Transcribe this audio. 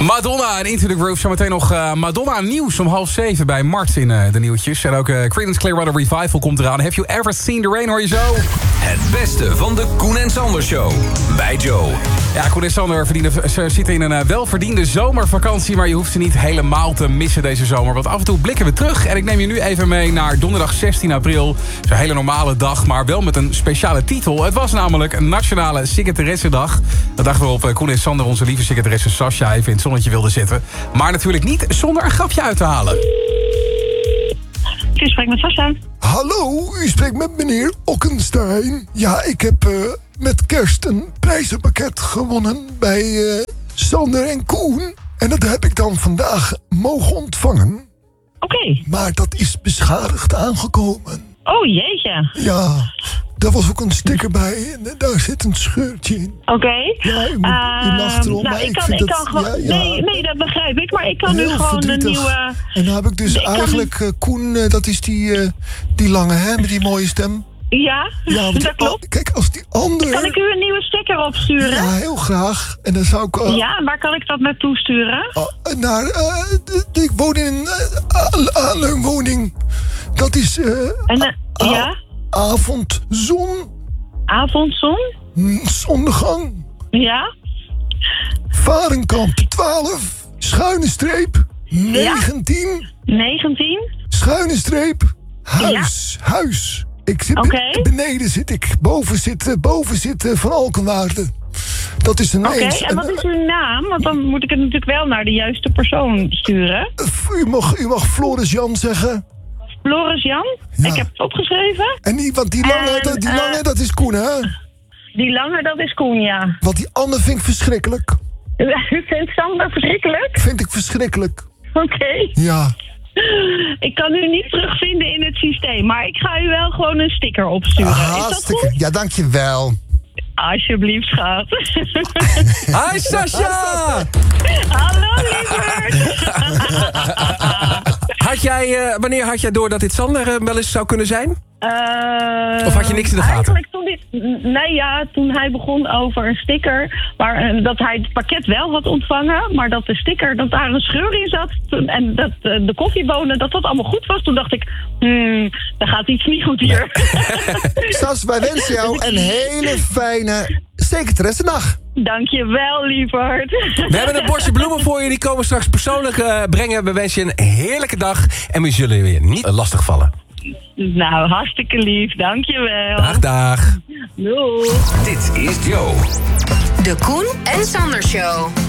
Madonna en Into the Groove. Zometeen nog Madonna nieuws om 6:30 bij Mart in de nieuwtjes. En ook Creedence Clearwater Revival komt eraan. Have you ever seen the rain, hoor je zo? Het beste van de Koen en Sander Show. Bij Joe. Ja, Koen en Sander zitten in een welverdiende zomervakantie. Maar je hoeft ze niet helemaal te missen deze zomer. Want af en toe blikken we terug. En ik neem je nu even mee naar donderdag 16 april. Zo'n hele normale dag, maar wel met een speciale titel. Het was namelijk een Nationale Secretaressendag. De dag waarop Koen en Sander, onze lieve secretaresse Sascha, even in het zonnetje wilden zitten. Maar natuurlijk niet zonder een grapje uit te halen. U spreekt met Sascha. Hallo, u spreekt met meneer Okkenstein. Ja, ik heb met kerst een prijzenpakket gewonnen bij Sander en Koen. En dat heb ik dan vandaag mogen ontvangen. Oké. Maar dat is beschadigd aangekomen. Oh, jeetje. Ja, daar was ook een sticker bij en daar zit een scheurtje in. Oké. Ja, u lacht erom, maar ik vind dat... gewoon... Ja. Nee, dat begrijp ik. Maar ik kan nu Heel gewoon verdrietig. een nieuwe... En dan heb ik dus eigenlijk Koen, dat is die lange, hè, met die mooie stem. Ja, Want dat klopt. Kijk, als die andere... Kan ik u een nieuwe sticker opsturen? Ja, heel graag. En dan zou ik... Ja, waar kan ik dat naartoe sturen? Ik woon in een aanleunwoning. Dat is... Ja? Avondzon. Avondzon? Zonnegang. Ja? Varenkamp 12. Schuine streep. 19. 19? Schuine streep. Huis. Ik zit beneden zit ik. Boven zit Van Alkenwaarde. Dat is een eens. Oké, en wat is uw naam? Want dan moet ik het natuurlijk wel naar de juiste persoon sturen. U mag Floris Jan zeggen. Floris Jan? Ja. Ik heb het opgeschreven. En die lange, dat is Koen, hè? Die lange, dat is Koen, ja. Want die Anne vind ik verschrikkelijk. U vindt Sander verschrikkelijk? Vind ik verschrikkelijk. Oké. Ja. Ik kan u niet terugvinden in het systeem, maar ik ga u wel gewoon een sticker opsturen. Is dat goed? Ja, dankjewel. Alsjeblieft, schat. Hi, Sascha! Hallo, lieverd. Wanneer had jij door dat dit Sander wel eens zou kunnen zijn? Of had je niks in de gaten? Eigenlijk toen hij begon over een sticker, dat hij het pakket wel had ontvangen, maar dat de sticker, dat daar een scheur in zat en dat de koffiebonen, dat allemaal goed was. Toen dacht ik, daar gaat iets niet goed hier. Sas, wij wensen jou een hele fijne secretaressendag. Dankjewel, lieverd. We hebben een bosje bloemen voor je, die komen straks persoonlijk brengen. We wensen je een heerlijke dag en we zullen je weer niet lastig vallen. Nou, hartstikke lief. Dankjewel. Dag. Doei. Dit is Joe. De Koen en Sander Show.